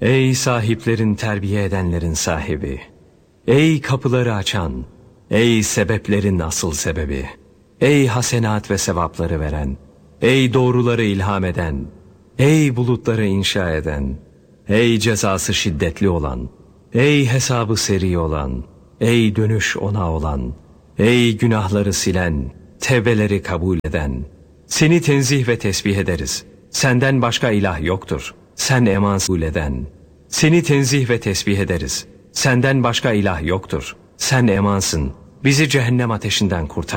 Ey sahiplerin terbiye edenlerin sahibi! Ey kapıları açan! Ey sebeplerin asıl sebebi! Ey hasenat ve sevapları veren! Ey doğruları ilham eden! Ey bulutları inşa eden! Ey cezası şiddetli olan! Ey hesabı seri olan! Ey dönüş ona olan! Ey günahları silen, tevbeleri kabul eden! Seni tenzih ve tesbih ederiz. Senden başka ilah yoktur. Sen emansız eden. Seni tenzih ve tesbih ederiz. Senden başka ilah yoktur. Sen emansın. Bizi cehennem ateşinden kurtar.